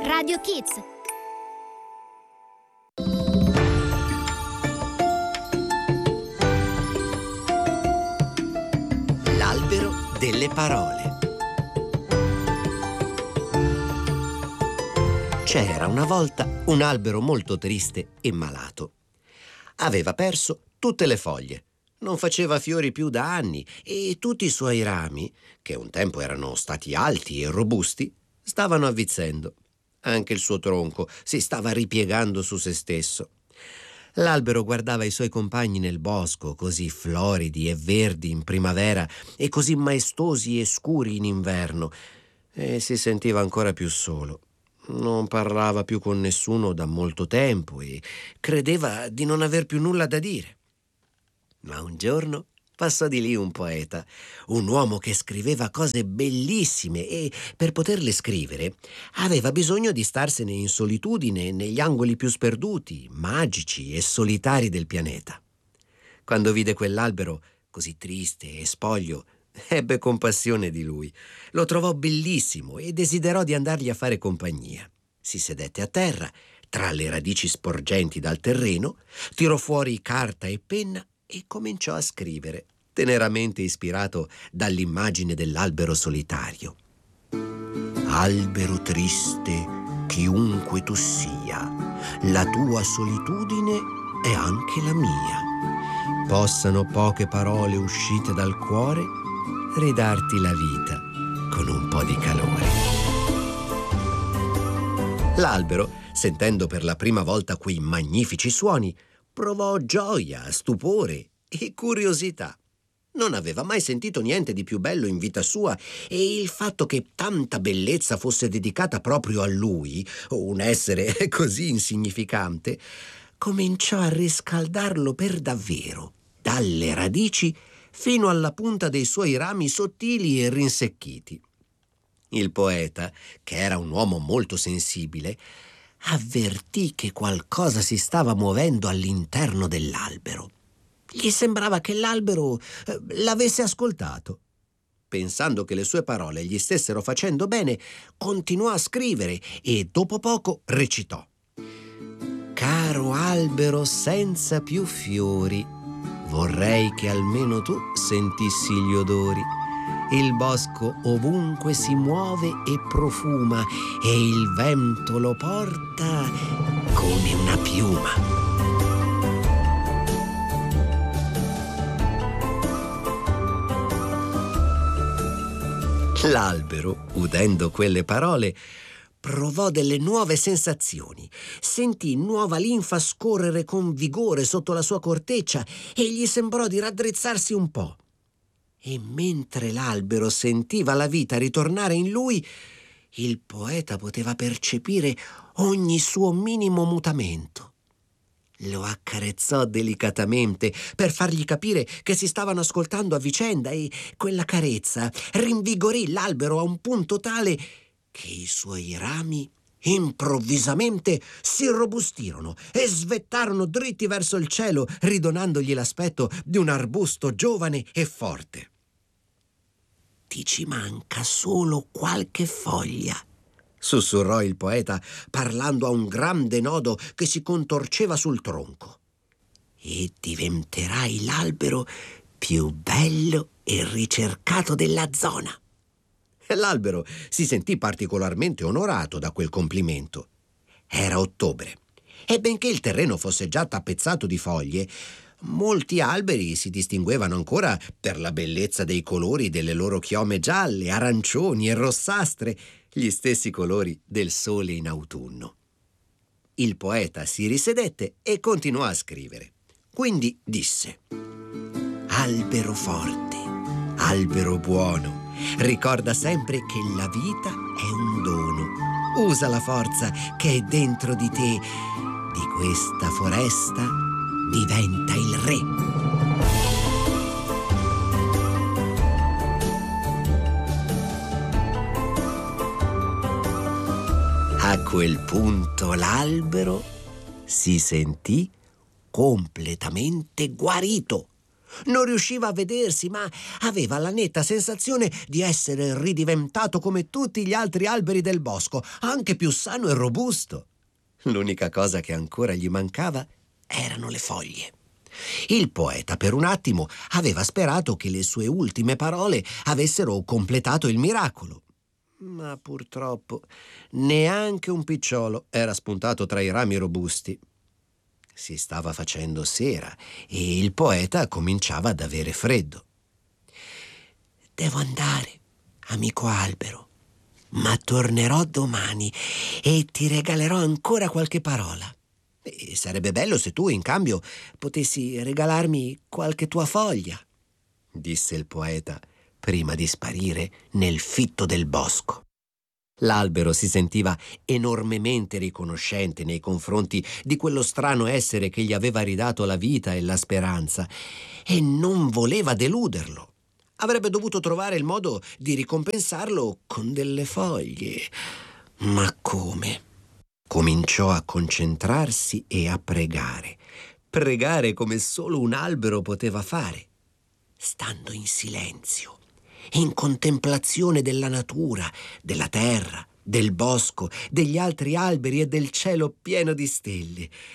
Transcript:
Radio Kids. L'albero delle parole. C'era una volta un albero molto triste e malato. Aveva perso tutte le foglie, non faceva fiori più da anni e tutti i suoi rami, che un tempo erano stati alti e robusti, stavano avvizzendo. Anche il suo tronco si stava ripiegando su se stesso. L'albero guardava i suoi compagni nel bosco, così floridi e verdi in primavera e così maestosi e scuri in inverno, e si sentiva ancora più solo. Non parlava più con nessuno da molto tempo e credeva di non aver più nulla da dire. Ma un giorno passò di lì un poeta, un uomo che scriveva cose bellissime e, per poterle scrivere, aveva bisogno di starsene in solitudine negli angoli più sperduti, magici e solitari del pianeta. Quando vide quell'albero così triste e spoglio, ebbe compassione di lui. Lo trovò bellissimo e desiderò di andargli a fare compagnia. Si sedette a terra, tra le radici sporgenti dal terreno, tirò fuori carta e penna e cominciò a scrivere, teneramente ispirato dall'immagine dell'albero solitario. Albero triste, chiunque tu sia, la tua solitudine è anche la mia. Possano poche parole uscite dal cuore ridarti la vita con un po' di calore. L'albero, sentendo per la prima volta quei magnifici suoni, provò gioia, stupore e curiosità. Non aveva mai sentito niente di più bello in vita sua e il fatto che tanta bellezza fosse dedicata proprio a lui, un essere così insignificante, cominciò a riscaldarlo per davvero, dalle radici fino alla punta dei suoi rami sottili e rinsecchiti. Il poeta, che era un uomo molto sensibile, avvertì che qualcosa si stava muovendo all'interno dell'albero. Gli sembrava che l'albero l'avesse ascoltato. Pensando che le sue parole gli stessero facendo bene, continuò a scrivere e dopo poco recitò: «Caro albero senza più fiori, vorrei che almeno tu sentissi gli odori. Il bosco ovunque si muove e profuma e il vento lo porta come una piuma». L'albero, udendo quelle parole, provò delle nuove sensazioni. Sentì nuova linfa scorrere con vigore sotto la sua corteccia e gli sembrò di raddrizzarsi un po'. E mentre l'albero sentiva la vita ritornare in lui, il poeta poteva percepire ogni suo minimo mutamento. Lo accarezzò delicatamente per fargli capire che si stavano ascoltando a vicenda e quella carezza rinvigorì l'albero a un punto tale che i suoi rami improvvisamente si irrobustirono e svettarono dritti verso il cielo, ridonandogli l'aspetto di un arbusto giovane e forte. «Ti ci manca solo qualche foglia», sussurrò il poeta, parlando a un grande nodo che si contorceva sul tronco, «e diventerai l'albero più bello e ricercato della zona». L'albero si sentì particolarmente onorato da quel complimento. Era ottobre e benché il terreno fosse già tappezzato di foglie, molti alberi si distinguevano ancora per la bellezza dei colori delle loro chiome gialle, arancioni e rossastre, gli stessi colori del sole in autunno. Il poeta si risedette e continuò a scrivere. Quindi disse: «Albero forte, albero buono, ricorda sempre che la vita è un dono. Usa la forza che è dentro di te. Di questa foresta diventa il re». A quel punto l'albero si sentì completamente guarito. Non riusciva a vedersi, ma aveva la netta sensazione di essere ridiventato come tutti gli altri alberi del bosco, anche più sano e robusto. L'unica cosa che ancora gli mancava erano le foglie. Il poeta per un attimo aveva sperato che le sue ultime parole avessero completato il miracolo. Ma purtroppo neanche un picciolo era spuntato tra i rami robusti. Si stava facendo sera e il poeta cominciava ad avere freddo. Devo andare, amico albero, ma tornerò domani e ti regalerò ancora qualche parola. E sarebbe bello se tu, in cambio, potessi regalarmi qualche tua foglia, disse il poeta prima di sparire nel fitto del bosco. L'albero si sentiva enormemente riconoscente nei confronti di quello strano essere che gli aveva ridato la vita e la speranza e non voleva deluderlo. Avrebbe dovuto trovare il modo di ricompensarlo con delle foglie. Ma come? Cominciò a concentrarsi e a pregare. Pregare come solo un albero poteva fare, stando in silenzio, in contemplazione della natura, della terra, del bosco, degli altri alberi e del cielo pieno di stelle.